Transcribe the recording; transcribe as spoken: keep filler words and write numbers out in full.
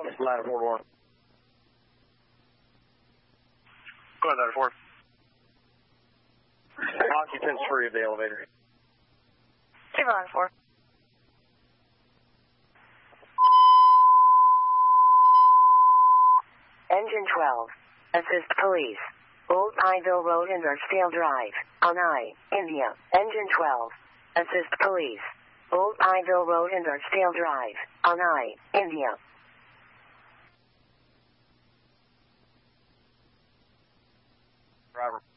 This is ladder four to one. Go ahead, ladder four. Occupants free of the elevator. Two ladder four. Engine twelve. Assist police. Old Iville Road and Archdale Drive. On I, India. Engine twelve. Assist police. Old Iville Road and Archdale Drive. On I, India. Driver.